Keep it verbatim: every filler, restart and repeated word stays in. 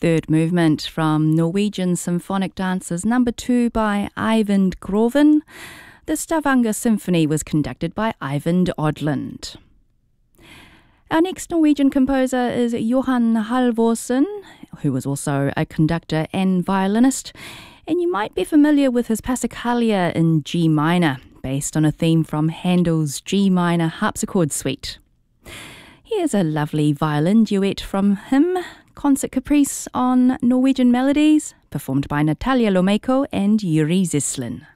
third movement from Norwegian Symphonic Dances number two by Eivind Groven. The Stavanger Symphony was conducted by Eivind Odland. Our next Norwegian composer is Johan Halvorsen, who was also a conductor and violinist, and you might be familiar with his Passacaglia in G minor, based on a theme from Handel's G minor harpsichord suite. Here's a lovely violin duet from him, Concert Caprice on Norwegian Melodies, performed by Natalia Lomeko and Yuri Zislin.